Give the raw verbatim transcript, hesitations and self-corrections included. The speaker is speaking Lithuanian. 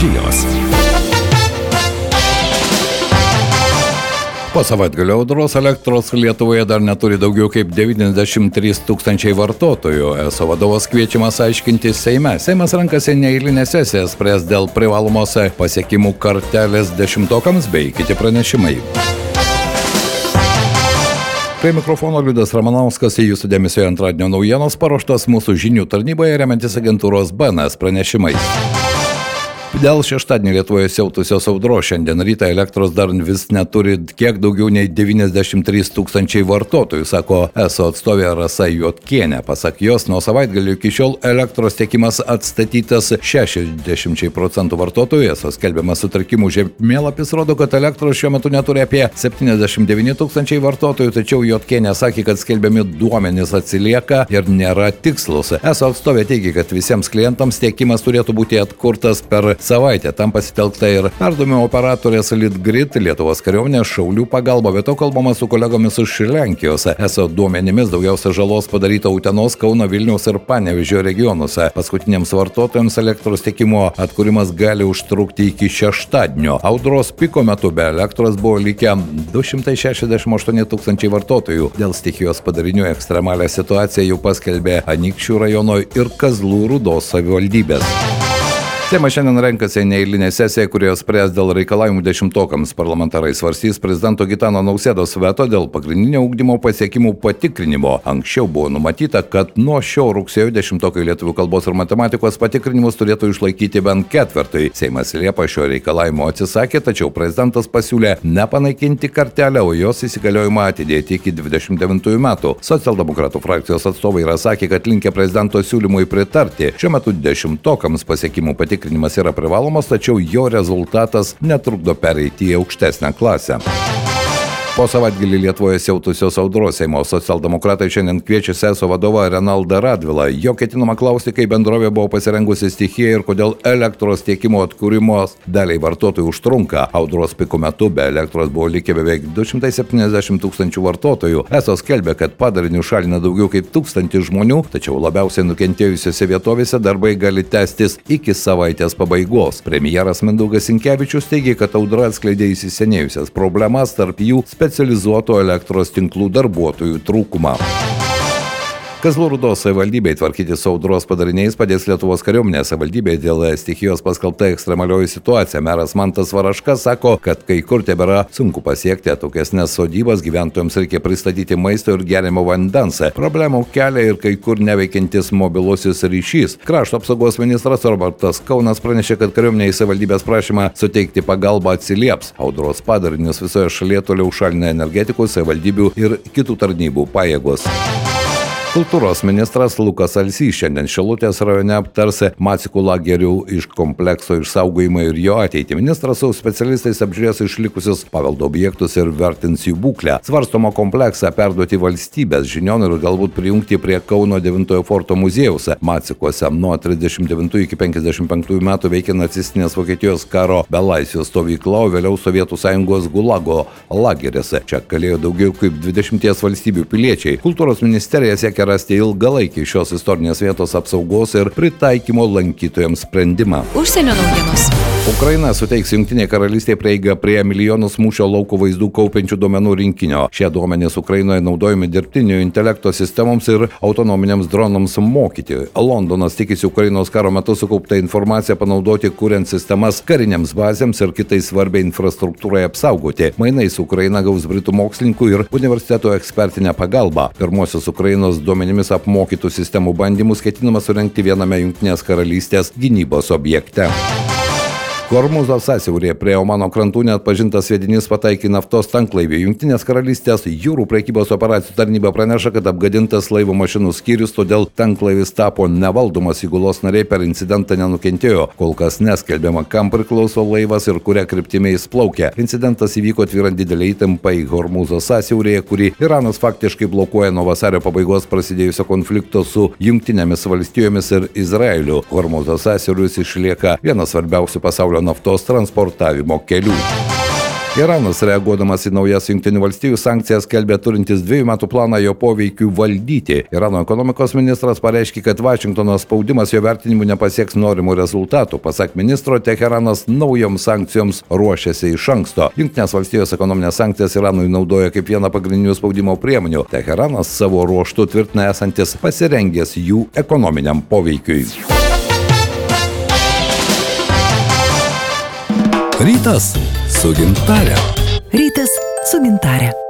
Žinios. Po savaitgalio audros elektros Lietuvoje dar neturi daugiau kaip devyniasdešimt trys tūkstančiai vartotojų. Eso vadovas kviečiamas aiškinti Seime. Seimas renkasi neeilinę sesiją, spręs dėl privalomos pasiekimų kartelės dešimtokams bei kiti pranešimai. Prie mikrofono Liudas Ramanauskas, jūsų dėmesio antradienio naujienos paruoštos mūsų žinių tarnyboje remiantis agentūros B N S pranešimais. Dėl šeštadienį Lietuvoje siautusios audros šiandien rytą elektros dar vis neturi kiek daugiau nei devyniasdešimt trys tūkstančiai vartotojų, sako Eso atstovė Rasa Juodkienė. Pasak jos, nuo savaitgalio iki šiol elektros tiekimas atstatytas šešiasdešimt procentų vartotojų. Eso skelbiamas sutrikimų žemėlapis rodo, kad elektros šiuo metu neturi apie septyniasdešimt devyni tūkstančiai vartotojų, tačiau Juodkienė sakė, kad skelbiami duomenys atsilieka ir nėra tikslus. Eso atstovė teigia, kad visiems klientams tiekimas turėtų būti atkurtas per savaitę. Tam pasitelkta ir perdavimo operatorės Litgrid, Lietuvos kariuomenės šaulių pagalba, bet to kalbama su kolegomis iš Lenkijos. Eso duomenimis daugiausia žalos padaryta Utenos, Kauno, Vilniaus ir Panevėžio regionuose. Paskutiniams vartotojams elektros tiekimo atkūrimas gali užtrukti iki šeštadienio. Audros piko metu be elektros buvo likę du šimtai šešiasdešimt aštuoni tūkstančiai vartotojų. Dėl stichijos padarinių ekstremalią situaciją jau paskelbė Anykščių rajono ir Kazlų Rūdos savivaldybės. Seimas šiandien renkasi neeilinę sesiją, kurioje spręs dėl reikalavimų dešimtokams. Parlamentarai svarstys prezidento Gitano Nausėdos veto dėl pagrindinio ugdymo pasiekimų patikrinimo. Anksčiau buvo numatyta, kad nuo šio rugsėjo dešimtokai lietuvių kalbos ir matematikos patikrinimus turėtų išlaikyti bent ketvirtai. Seimas Liepą šio reikalavimo atsisakė, tačiau prezidentas pasiūlė nepanaikinti kartelę, o jos įsigaliojimą atidėti iki dvidešimt devintųjų metų. Socialdemokratų frakcijos atstovai yra sakę, kad linkę prezidento siūlymui pritarti. Šiuo metu dešimtokams pasiekimų patikrinimas Tikrinimas yra privalomas, tačiau jo rezultatas netrukdo pereiti į aukštesnę klasę. Po savaitgalį Lietuvoje siautusios audros Seimo socialdemokratai šiandien kviečia Eso vadovą Renaldą Radvilą. Jo ketinama klausti, kaip bendrovė buvo pasirengusi stichijai ir kodėl elektros tiekimo atkūrimo daliai vartotojų užtrunka. Audros piko metu be elektros buvo likę beveik du šimtai septyniasdešimt tūkstančių vartotojų. Eso skelbia, kad padarinių šalina daugiau kaip tūkstantį žmonių, tačiau labiausiai nukentėjusiose vietovėse darbai gali tęstis iki savaitės pabaigos. Premjeras Mindaugas Sinkevičius teigia, kad audra atskleidė įsisenėjusias problemas, tarp jų specializuotų elektros tinklų darbuotojų trūkumą. Kazlų Rūdos savivaldybei tvarkyti su audros padariniais padės Lietuvos kariuomenės. Savivaldybė dėl stichijos paskelbta ekstremalioji situacija. Meras Mantas Varaška sako, kad kai kur tebėra sunku pasiekti atokesnes sodybas, gyventojams reikia pristatyti maisto ir geriamo vandens. Problemų kelia ir kai kur neveikiantis mobilusis ryšys. Krašto apsaugos ministras Robertas Kaunas pranešė, kad kariuomeniai savivaldybės prašymą suteikti pagalbą atsilieps. Audros padarinius visoje šalyje toliau šalina energetikos, savivaldybių ir kitų tarnybų pajėgos. Kultūros ministras Lukas Alsys šiandien Šilutės rajone aptars Macikų lagerių iš komplekso išsaugojimą ir jo ateitį. Ministras su specialistais apžiūrės išlikusius paveldo objektus ir vertins jų būklę. Svarstoma kompleksą perduoti valstybės žinion ir galbūt prijungti prie Kauno devintojo forto muziejaus. Macikuose nuo trisdešimt devintųjų iki penkiasdešimt penktųjų metų veikia nacistinės Vokietijos karo belaisvių stovykla, o vėliau Sovietų Sąjungos Gulago lageris. Čia kalėjo daugiau kaip dvidešimties valstybių piliečiai. Kultūros ministerija siekia rasti ilgalaikį šios istorinės vietos apsaugos ir pritaikymo lankytojams sprendimą. Užsienio naujienos. Ukraina suteiks Jungtinė karalystė prieigą prie milijonus mūšio lauko vaizdų kaupiančių duomenų rinkinio. Šie duomenys Ukrainoje naudojami dirbtinio intelekto sistemoms ir autonominiams dronams mokyti. Londonas tikisi Ukrainos karo metu sukauptą informaciją panaudoti, kuriant sistemas kariniams bazėms ir kitai svarbiai infrastruktūrai apsaugoti. Mainais Ukraina gaus britų mokslininkų ir universiteto ekspertinę pagalbą. Pirmosios Ukrainos duomenimis apmokytų sistemų bandymus ketinama surengti viename Jungtinės karalystės gynybos objekte. Hormūzo sąsiauryje prie Omano krantų neatpažintas sviedinys pataikė naftos tanklaivį. Jungtinės karalystės jūrų prekybos operacijų tarnyba praneša, kad apgadintas laivo mašinų skyrius, todėl tanklaivis tapo nevaldomas, įgulos nariai per incidentą nenukentėjo. Kol kas neskelbiama, kam priklauso laivas ir kuria kryptimi jis plaukia. Incidentas įvyko tvyrant didelį įtampą į Hormūzo sąsiauryje, kurį Iranas faktiškai blokuoja nuo vasario pabaigos prasidėjusio konflikto su Jungtinėmis valstijomis ir Izraeliu. Hormūzo sąsiauris išlieka vienas svarbiausių pasaulio naftos transportavimo kelių. Iranas, reaguodamas į naujas Jungtinių valstijų sankcijas, skelbė turintis dviejų metų planą jo poveikiui valdyti. Irano ekonomikos ministras pareiškė, kad Vašingtono spaudimas jo vertinimu nepasieks norimų rezultatų. Pasak ministro, Teheranas naujoms sankcijoms ruošiasi iš anksto. Jungtinės valstijos ekonominės sankcijas Iranui naudoja kaip vieną pagrindinių spaudimo priemonių. Teheranas savo ruožtu tvirtina esantis pasirengęs jų ekonominiam poveikiui. Rytas su gintare. Rytas su gintare.